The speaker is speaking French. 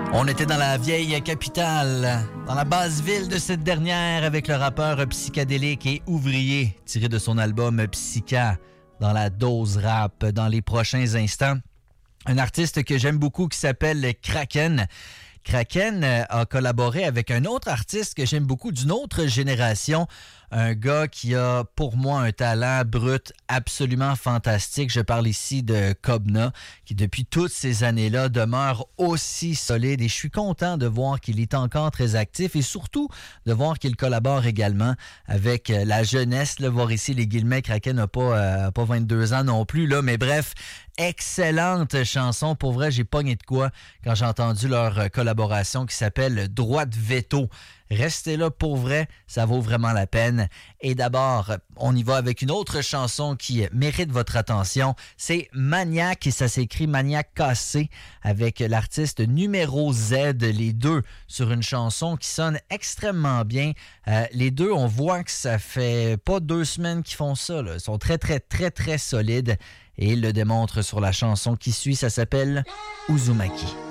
On était dans la vieille capitale, dans la basse ville de cette dernière, avec le rappeur psychédélique et ouvrier, tiré de son album Psycha, dans la dose rap, dans les prochains instants. Un artiste que j'aime beaucoup qui s'appelle Kraken. Kraken a collaboré avec un autre artiste que j'aime beaucoup d'une autre génération. Un gars qui a, pour moi, un talent brut absolument fantastique. Je parle ici de Kobna, qui depuis toutes ces années-là demeure aussi solide. Et je suis content de voir qu'il est encore très actif et surtout de voir qu'il collabore également avec la jeunesse. Là, voir ici les guillemets, Kraken n'a pas 22 ans non plus, là, mais bref, excellente chanson. Pour vrai, j'ai pogné de quoi quand j'ai entendu leur collaboration qui s'appelle Droit de veto. Restez là pour vrai, ça vaut vraiment la peine. Et d'abord, on y va avec une autre chanson qui mérite votre attention. C'est Maniac et ça s'écrit Maniac cassé avec l'artiste numéro Z, les deux, sur une chanson qui sonne extrêmement bien. Les deux, on voit que ça fait pas 2 semaines qu'ils font ça, là. Ils sont très, très, très, très solides et ils le démontrent sur la chanson qui suit. Ça s'appelle Uzumaki.